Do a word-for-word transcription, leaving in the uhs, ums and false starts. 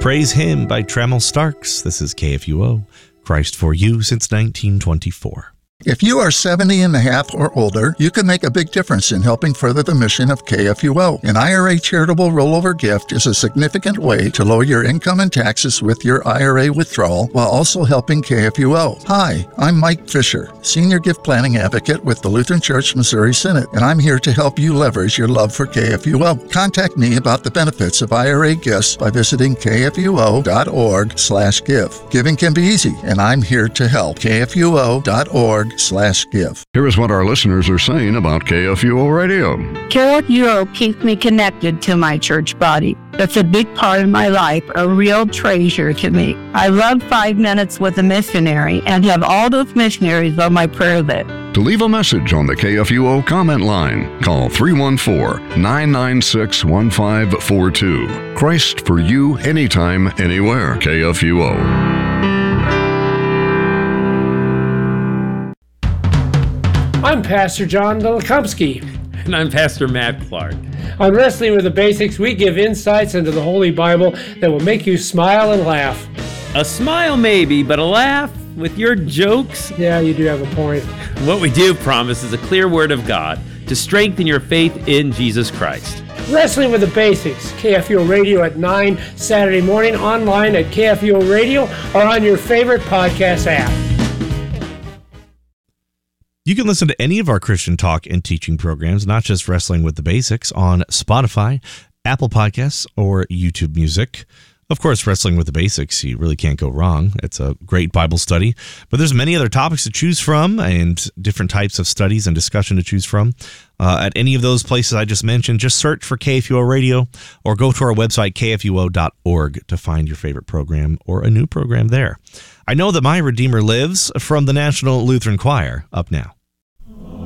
Praise Him by Trammell Starks. This is K F U O, Christ for You since nineteen twenty-four. If you are seventy and a half or older, you can make a big difference in helping further the mission of K F U O. An I R A charitable rollover gift is a significant way to lower your income and taxes with your I R A withdrawal while also helping K F U O. Hi, I'm Mike Fisher, Senior Gift Planning Advocate with the Lutheran Church Missouri Synod, and I'm here to help you leverage your love for K F U O. Contact me about the benefits of I R A gifts by visiting k f u o dot org slash give. Giving can be easy, and I'm here to help. k f u o dot org slash give. Here is what our listeners are saying about K F U O Radio. K F U O keeps me connected to my church body. That's a big part of my life, a real treasure to me. I love Five Minutes with a Missionary and have all those missionaries on my prayer list. To leave a message on the K F U O comment line, call three one four, nine nine six, one five four two. Christ for you, anytime, anywhere. K F U O. I'm Pastor John Dolikomski. And I'm Pastor Matt Clark. On Wrestling with the Basics, we give insights into the Holy Bible that will make you smile and laugh. A smile maybe, but a laugh with your jokes? Yeah, you do have a point. What we do promise is a clear word of God to strengthen your faith in Jesus Christ. Wrestling with the Basics, K F U O Radio at nine Saturday morning, online at K F U O Radio or on your favorite podcast app. You can listen to any of our Christian talk and teaching programs, not just Wrestling with the Basics, on Spotify, Apple Podcasts, or YouTube Music. Of course, Wrestling with the Basics, you really can't go wrong. It's a great Bible study, but there's many other topics to choose from and different types of studies and discussion to choose from. Uh, at any of those places I just mentioned, just search for K F U O Radio or go to our website, k f u o dot org, to find your favorite program or a new program there. I Know That My Redeemer Lives from the National Lutheran Choir, up now.